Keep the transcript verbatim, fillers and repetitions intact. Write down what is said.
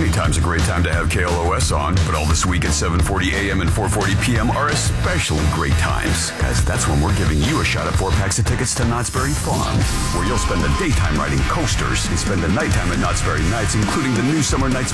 Anytime's a great time to have K L O S on, but all this week at seven forty a.m. and four forty p.m. are especially great times, as that's when we're giving you a shot at four packs of tickets to Knott's Berry Farm, where you'll spend the daytime riding coasters and spend the nighttime at Knott's Berry Nights, including the new Summer Nights